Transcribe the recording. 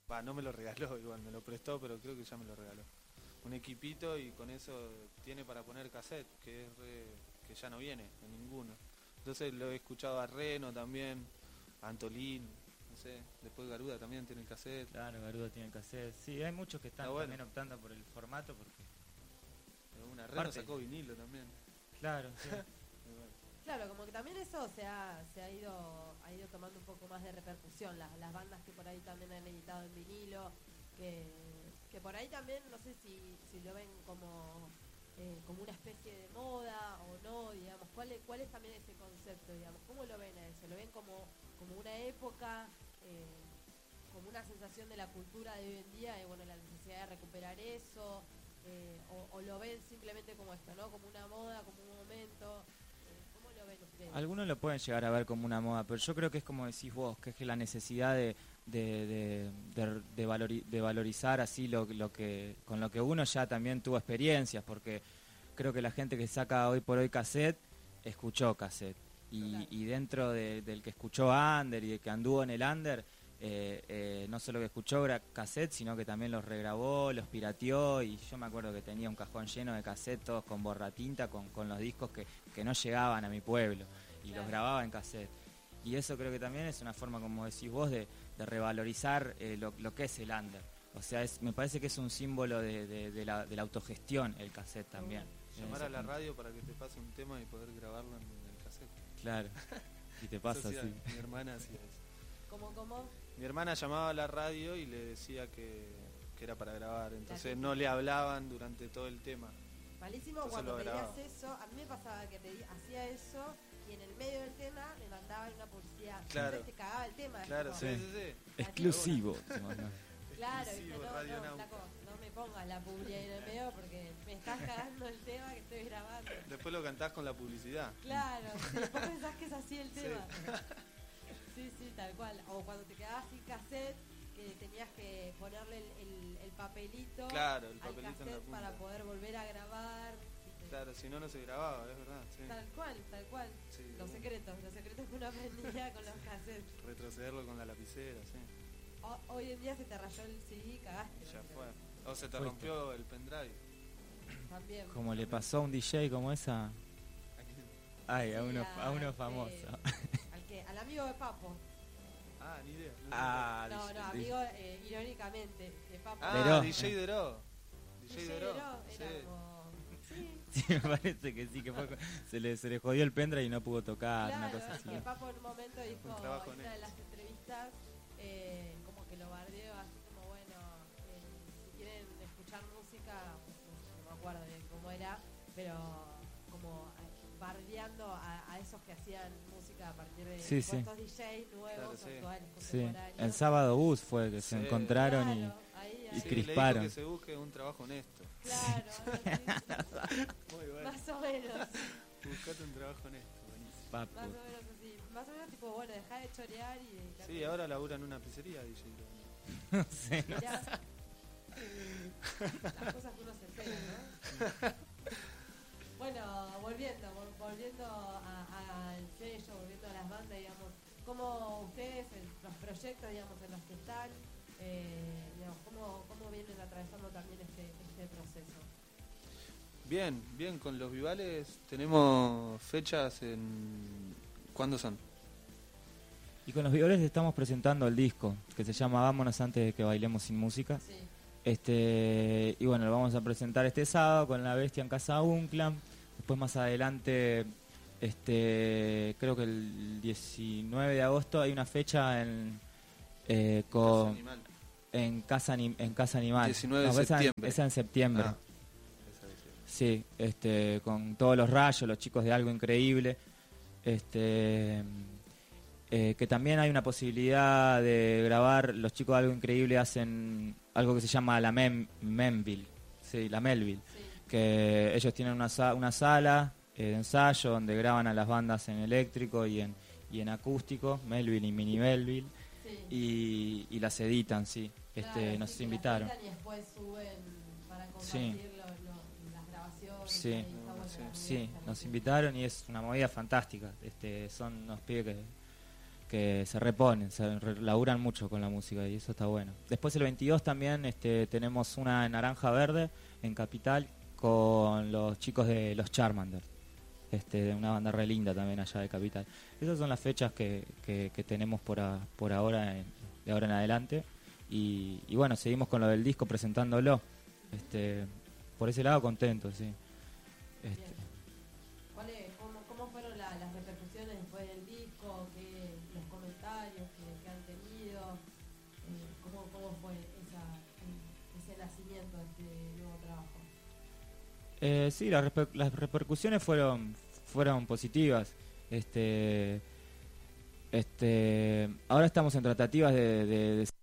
no me lo regaló igual, me lo prestó, pero creo que ya me lo regaló. Un equipito y con eso tiene para poner cassette, que ya no viene en ninguno. Entonces lo he escuchado a Reno también, a Antolín, no sé, después Garuda también tiene el cassette. Claro, Garuda tiene el cassette. Sí, hay muchos que están también optando por el formato porque... Reno sacó vinilo también. Claro, sí. Claro, como que también eso se ha ido tomando un poco más de repercusión, las bandas que por ahí también han editado en vinilo, que por ahí también, no sé si lo ven como una especie de moda o no, digamos, ¿cuál es también ese concepto, digamos? ¿Cómo lo ven a eso? ¿Lo ven como una época, como una sensación de la cultura de hoy en día, bueno, la necesidad de recuperar eso, o lo ven simplemente como esto, ¿no? Como una moda, como un momento? ¿Cómo lo ven ustedes? Algunos lo pueden llegar a ver como una moda, pero yo creo que es como decís vos, que es la necesidad de valorizar así lo que con lo que uno ya también tuvo experiencias, porque creo que la gente que saca hoy por hoy cassette escuchó cassette y dentro del que escuchó under y del que anduvo en el under, no solo que escuchó cassette, sino que también los regrabó, los pirateó, y yo me acuerdo que tenía un cajón lleno de cassette, todos con borratinta, con los discos que no llegaban a mi pueblo, y los grababa en cassette. Y eso creo que también es una forma, como decís vos, de revalorizar lo que es el under. O sea, me parece que es un símbolo de la autogestión el cassette también. Llamar a la radio para que te pase un tema y poder grabarlo en el cassette. Claro, y te pasa así. Mi hermana hacía eso. ¿Cómo? Mi hermana llamaba a la radio y le decía que era para grabar, entonces no le hablaban durante todo el tema. Malísimo. Entonces cuando pedías eso, a mí me pasaba que hacía eso y en el medio del tema me mandaban una publicidad. Claro. Entonces te cagaba el tema. Claro, sí. Exclusivo. Claro, no, flaco, no me pongas la publicidad en el medio porque me estás cagando el tema que estoy grabando. Después lo cantás con la publicidad. Claro, después pensás que es así el tema. Sí, tal cual. O cuando te quedabas sin cassette, que tenías que ponerle el papelito, claro, el al papelito cassette para poder volver a grabar. Claro, si no se grababa, es verdad. Sí. Tal cual. Sí, los secretos que uno aprendía con los cassettes. Retrocederlo con la lapicera, sí. Hoy en día se te rayó el CD y cagaste. Ya fue. O se te rompió el pendrive. También. Como le pasó a un DJ como esa. Ay, a uno famoso. Al amigo de Papo. Ni idea. No, amigo, irónicamente, de Papo. DJ Deró. DJ Deró. Sí, me parece que sí, que se le jodió el pendrive y no pudo tocar, claro, una cosa así. Que Papo en un momento dijo en una de las entrevistas, como que lo bardeó, así como, bueno, si quieren escuchar música, no me acuerdo bien cómo era, pero como bardeando a esos que hacían música a partir de estos DJs nuevos, actuales, contemporáneos. En Sábado Bus fue que se encontraron y crisparon. Le dijo que se busque un trabajo honesto. Claro, muy bueno. Más o menos. Buscate un trabajo honesto, buenísimo. Papo. Más o menos así. Más o menos tipo, bueno, dejá de chorear y dedicarte. Sí, ahora labura en una pizzería, DJ. No sé. Las cosas que uno se entera, ¿no? Bueno, volviendo al sello, volviendo a las bandas, digamos, ¿cómo ustedes, los proyectos, digamos, en los que están, digamos, cómo vienen atravesando también este proceso? Bien, con los Vivales tenemos fechas ¿cuándo son? Y con los Vivales estamos presentando el disco, que se llama Vámonos antes de que bailemos sin música. Sí. Y bueno, lo vamos a presentar este sábado con La Bestia en Casa Unclam. Después más adelante, creo que el 19 de agosto hay una fecha en Casa Animal. 19 de septiembre. Esa en septiembre. Sí, con todos los rayos, los chicos de Algo Increíble. Que también hay una posibilidad de grabar. Los chicos de Algo Increíble hacen algo que se llama la Melville. Sí, la Melville. Sí. Que ellos tienen una sala de ensayo donde graban a las bandas en eléctrico y en acústico, Melville y Mini Melville. Sí. Y las editan, sí. Claro, nos invitaron. Y después suben para compartir las grabaciones. Sí, nos invitaron y es una movida fantástica. Son unos pibes que se reponen, laburan mucho con la música y eso está bueno. Después el 22 también tenemos una en Naranja Verde en Capital con los chicos de los Charmander, una banda re linda también allá de Capital. Esas son las fechas que tenemos por ahora, de ahora en adelante. Y bueno, seguimos con lo del disco presentándolo. Por ese lado contento, sí. ¿Cómo fueron las repercusiones después del disco? Los comentarios que han tenido, ¿cómo fue ese nacimiento de este nuevo trabajo? Sí, las repercusiones fueron positivas. Ahora estamos en tratativas de